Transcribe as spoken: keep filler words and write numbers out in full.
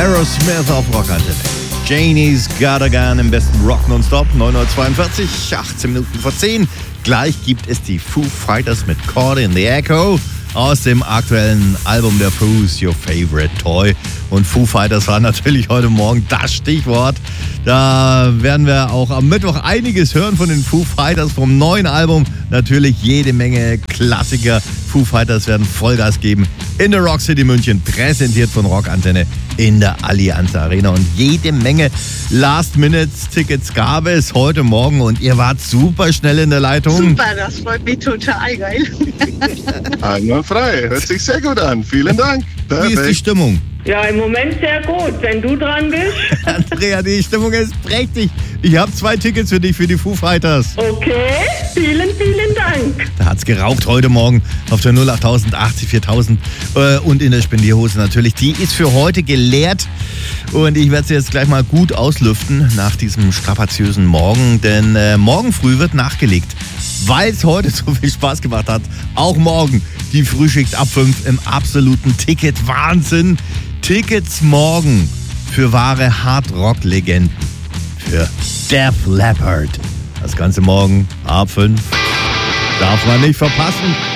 Aerosmith auf Rockantenne. Janie's Got a Gun im besten Rock nonstop. neun Uhr zweiundvierzig, achtzehn Minuten vor zehn. Gleich gibt es die Foo Fighters mit Caught in the Echo aus dem aktuellen Album der Who's Your Favorite Toy. Und Foo Fighters war natürlich heute Morgen das Stichwort. Da werden wir auch am Mittwoch einiges hören von den Foo Fighters vom neuen Album. Natürlich jede Menge Klassiker. Foo Fighters werden Vollgas geben in der Rock City München, präsentiert von Rockantenne in der Allianz Arena. Und jede Menge Last-Minute-Tickets gab es heute Morgen und ihr wart super schnell in der Leitung. Super, das freut mich total, geil. Einwandfrei, hört sich sehr gut an. Vielen Dank. Perfekt. Wie ist die Stimmung? Ja, im Moment sehr gut, wenn du dran bist. Andrea, die Stimmung ist prächtig. Ich habe zwei Tickets für dich, für die Foo Fighters. Okay, vielen, vielen Dank. Da hat's geraucht heute Morgen auf der null acht null acht acht viertausend äh, und in der Spendierhose natürlich. Die ist für heute geleert und ich werde sie jetzt gleich mal gut auslüften nach diesem strapaziösen Morgen, denn äh, morgen früh wird nachgelegt, weil es heute so viel Spaß gemacht hat. Auch morgen die Frühschicht ab fünf im absoluten Ticket-Wahnsinn. Tickets morgen für wahre Hard-Rock-Legenden. Für Def Leppard. Das Ganze morgen ab fünf. Darf man nicht verpassen.